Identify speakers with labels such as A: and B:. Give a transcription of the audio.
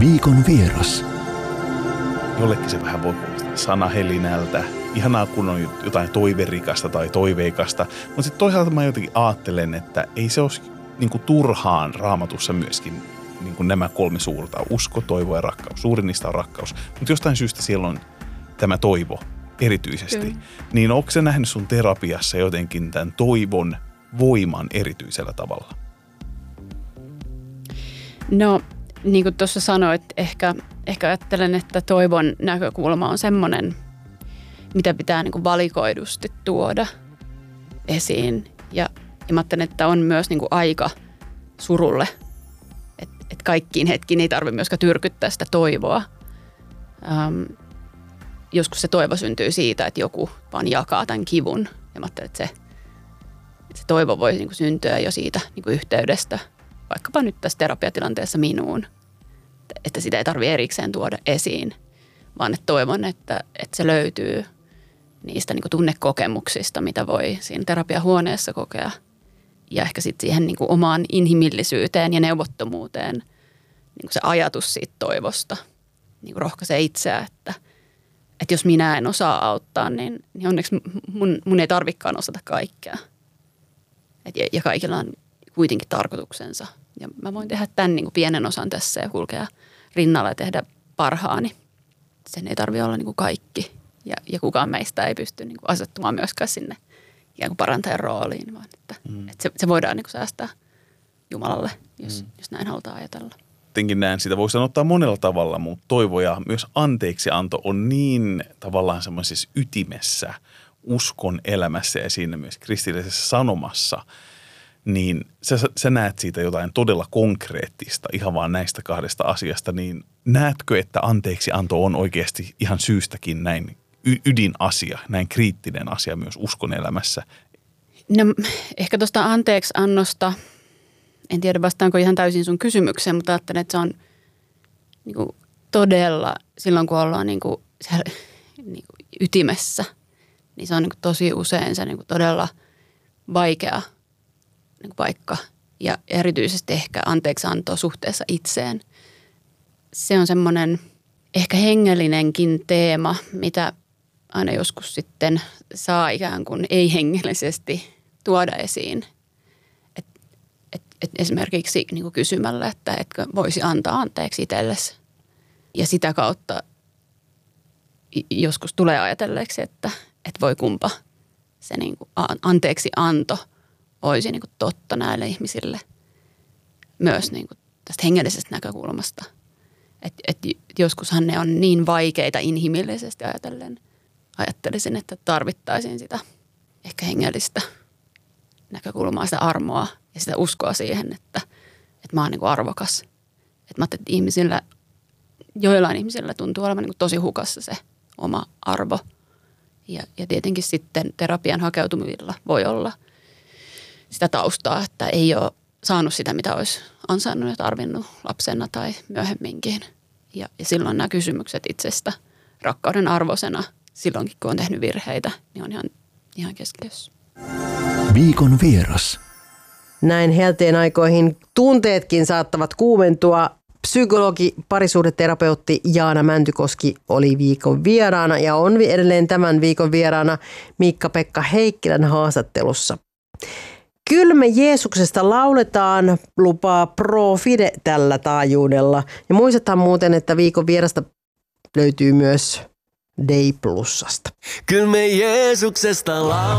A: Viikon vieras.
B: Jollekin se vähän voi kuulostaa sanahelinältä. Ihanaa, kun on jotain toiverikasta tai toiveikasta. Mutta sitten toisaalta mä jotenkin ajattelen, että ei se olisi niinku turhaan Raamatussa myöskin niinku nämä 3 suurta. Usko, toivo ja rakkaus. Suurin niistä on rakkaus. Mutta jostain syystä siellä on tämä toivo erityisesti.
C: Kyllä.
B: Niin onko se nähnyt sun terapiassa jotenkin tämän toivon voiman erityisellä tavalla?
C: No, niin kuin tuossa sanoit, ehkä ajattelen, että toivon näkökulma on semmoinen, mitä pitää niin kuin valikoidusti tuoda esiin. Ja mä ajattelen, että on myös niin kuin aika surulle, että kaikkiin hetkiin ei tarvitse myöskään tyrkyttää sitä toivoa. Joskus se toivo syntyy siitä, että joku vaan jakaa tämän kivun. Ja mä ajattelen, että se toivo voi niin kuin syntyä jo siitä niin kuin yhteydestä, vaikkapa nyt tässä terapiatilanteessa minuun. Että sitä ei tarvitse erikseen tuoda esiin, vaan että toivon, että se löytyy niistä niin kuin tunnekokemuksista, mitä voi siinä terapiahuoneessa kokea. Ja ehkä sitten siihen niin kuin omaan inhimillisyyteen ja neuvottomuuteen niin kuin se ajatus siitä toivosta niin kuin rohkaisee itseä, että jos minä en osaa auttaa, niin onneksi mun ei tarvikaan osata kaikkea. Ja kaikilla on kuitenkin tarkoituksensa. Ja mä voin tehdä tämän niin kuin pienen osan tässä ja kulkea rinnalla ja tehdä parhaani. Sen ei tarvitse olla niin kuin kaikki. Ja kukaan meistä ei pysty niin kuin asettumaan myöskään sinne ikään kuin parantajan rooliin, vaan että se voidaan niin kuin säästää Jumalalle, jos näin halutaan ajatella.
B: Jotenkin näen, sitä voi sanottaa monella tavalla, mutta toivo ja myös anteeksianto on niin tavallaan semmoisessa ytimessä uskon elämässä ja siinä myös kristillisessä sanomassa, niin sä näet siitä jotain todella konkreettista ihan vaan näistä 2 asiasta, niin näetkö, että anteeksianto on oikeasti ihan syystäkin näin ydinasia, näin kriittinen asia myös uskon elämässä?
C: No ehkä tuosta anteeksiannosta, en tiedä vastaanko ihan täysin sun kysymykseen, mutta ajattelen, että se on niin kuin todella, silloin kun ollaan niin kuin siellä, niin kuin ytimessä, niin se on niin kuin tosi usein se niin kuin todella vaikea niin kuin paikka ja erityisesti ehkä anteeksianto suhteessa itseen. Se on semmoinen ehkä hengellinenkin teema, mitä aina joskus sitten saa ikään kuin ei-hengellisesti tuoda esiin. Et esimerkiksi niin kuin kysymällä, että etkö voisi antaa anteeksi itsellesi. Ja sitä kautta joskus tulee ajatelleeksi, että voi kumpa se niin kuin anteeksi anto olisi niin kuin totta näille ihmisille myös niin kuin tästä hengellisestä näkökulmasta. Et joskushan ne on niin vaikeita inhimillisesti ajatellen. Ajattelisin, että tarvittaisiin sitä ehkä hengellistä näkökulmaa, sitä armoa ja sitä uskoa siihen, että mä oon niin kuin arvokas. Että mä ajattelin, että ihmisillä, joillain ihmisillä tuntuu olevan niin kuin tosi hukassa se oma arvo. Ja tietenkin sitten terapian hakeutumilla voi olla sitä taustaa, että ei ole saanut sitä, mitä olisi ansainnut ja tarvinnut lapsena tai myöhemminkin. Ja silloin nämä kysymykset itsestä rakkauden arvoisena, silloinkin kun on tehnyt virheitä, niin on ihan keskiössä.
A: Viikon vieras.
D: Näin helteen aikoihin tunteetkin saattavat kuumentua. Psykologi, parisuhdeterapeutti Jaana Mäntykoski oli viikon vieraana ja on edelleen tämän viikon vieraana Miikka-Pekka Heikkilän haastattelussa. Kyllä me Jeesuksesta lauletaan, lupaa Pro Fide tällä taajuudella. Ja muistetaan muuten, että viikon vierasta löytyy myös Day Plusasta.
E: Kyllä me Jeesuksesta lauletaan.